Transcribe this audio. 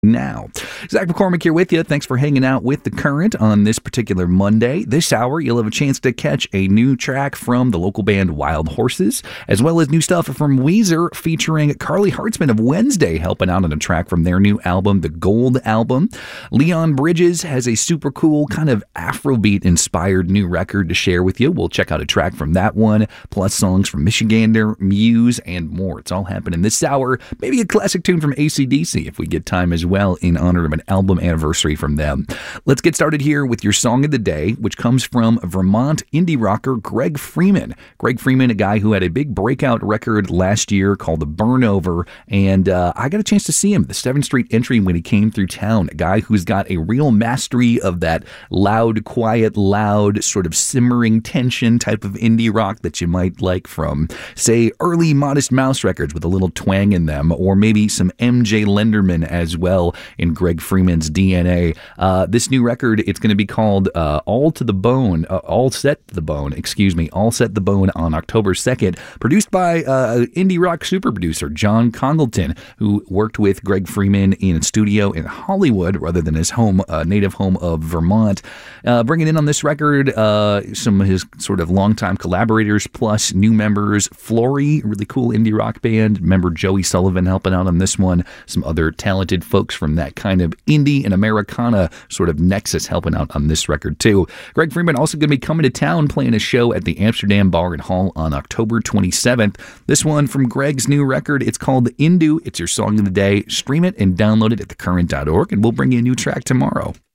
Now, Zach McCormick here with you. Thanks for hanging out with The Current on this particular Monday. This hour, you'll have a chance to catch a new track from the local band Wild Horses, as well as new stuff from Weezer featuring Carly Hartzman of Wednesday helping out on a track from their new album, the Gold Album. Leon Bridges has a super cool kind of Afrobeat-inspired new record to share with you. We'll check out a track from that one, plus songs from Michigander, Muse, and more. It's all happening this hour. Maybe a classic tune from AC/DC if we get time as well in honor of an album anniversary from them. Let's get started here with your song of the day, which comes from Vermont indie rocker Greg Freeman. Greg Freeman, a guy who had a big breakout record last year called The Burnover, and I got a chance to see him at the 7th Street Entry when he came through town. A guy who's got a real mastery of that loud, quiet, loud, sort of simmering tension type of indie rock that you might like from, say, early Modest Mouse records with a little twang in them, or maybe some MJ Lenderman as well in Greg Freeman's DNA. This new record, it's going to be called All Set the Bone on October 2nd, produced by indie rock super producer John Congleton, who worked with Greg Freeman in a studio in Hollywood rather than his home, native home of Vermont. Bringing in on this record some of his sort of longtime collaborators plus new members. Flory, really cool indie rock band. Member Joey Sullivan helping out on this one. Some other talented folks from that kind of indie and Americana sort of nexus helping out on this record too. Greg Freeman also going to be coming to town playing a show at the Amsterdam Bar and Hall on October 27th. This one from Greg's new record, it's called Indu. It's your song of the day. Stream it and download it at thecurrent.org, and we'll bring you a new track tomorrow.